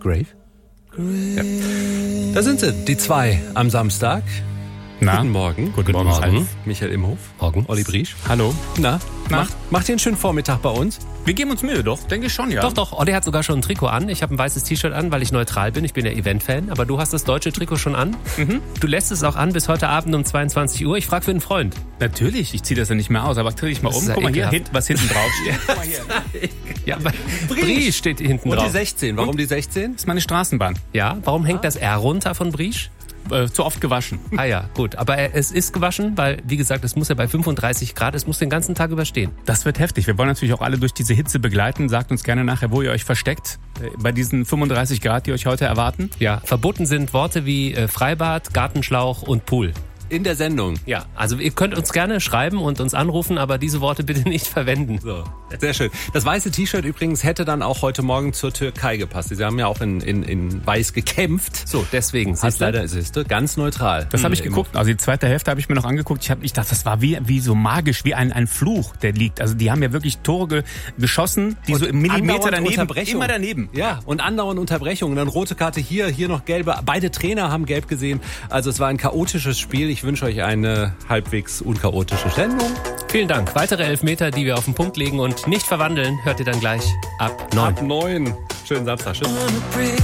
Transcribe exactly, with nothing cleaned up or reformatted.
Grave? Ja. Da sind sie, die zwei am Samstag. Na? Guten Morgen. Guten Morgen. Morgen. Michael Imhof. Morgen. Olli Briesch. Hallo. Na, Na? Macht, macht ihr einen schönen Vormittag bei uns? Wir geben uns Mühe, doch. Denke ich schon, ja. Doch, doch. Olli hat sogar schon ein Trikot an. Ich habe ein weißes T-Shirt an, weil ich neutral bin. Ich bin ja Event-Fan. Aber du hast das deutsche Trikot schon an. Mhm. Du lässt es auch an bis heute Abend um zweiundzwanzig Uhr. Ich frage für einen Freund. Natürlich. Ich ziehe das ja nicht mehr aus. Aber dreh dich mal Das um. ist ja Guck mal hier, ekelhaft. hint, was hinten drauf steht. Guck mal hier. Ja, aber Briesch steht hinten Und drauf. die sechzehn. Warum die sechzehn? Das ist meine Straßenbahn. Ja, warum hängt das R runter von Briesch? Äh, zu oft gewaschen. Ah ja, gut. Aber es ist gewaschen, weil, wie gesagt, es muss ja bei fünfunddreißig Grad, es muss den ganzen Tag überstehen. Das wird heftig. Wir wollen natürlich auch alle durch diese Hitze begleiten. Sagt uns gerne nachher, wo ihr euch versteckt. Äh, bei diesen fünfunddreißig Grad, die euch heute erwarten. Ja, verboten sind Worte wie äh, Freibad, Gartenschlauch und Pool. In der Sendung. Ja, also ihr könnt uns gerne schreiben und uns anrufen, aber diese Worte bitte nicht verwenden. So, sehr schön. Das weiße T-Shirt übrigens hätte dann auch heute Morgen zur Türkei gepasst. Sie haben ja auch in, in, in weiß gekämpft. So, deswegen. Hast leider, siehst du, ganz neutral. Das habe ich geguckt. Also die zweite Hälfte habe ich mir noch angeguckt. Ich, hab, ich dachte, das war wie, wie so magisch, wie ein, ein Fluch, der liegt. Also die haben ja wirklich Tore ge, geschossen, die Und so im Millimeter andauernd daneben, Unterbrechung. immer daneben. Ja, und andauernd Unterbrechungen. Dann rote Karte hier, hier noch gelbe. Beide Trainer haben gelb gesehen. Also es war ein chaotisches Spiel. Ich wünsche euch eine halbwegs unchaotische Sendung. Vielen Dank. Weitere Elfmeter, die wir auf den Punkt legen und nicht verwandeln, hört ihr dann gleich ab neun. Ab neun. Schönen Samstag. Tschüss.